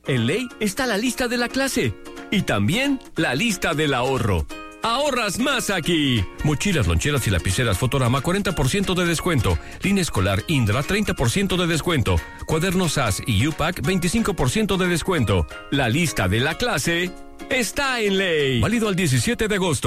En Ley está la lista de la clase y también la lista del ahorro. ¡Ahorras más aquí! Mochilas, loncheras y lapiceras Fotorama, 40% de descuento. Línea escolar Indra, 30% de descuento. Cuadernos SAS y UPAC, 25% de descuento. La lista de la clase está en Ley. Válido al 17 de agosto.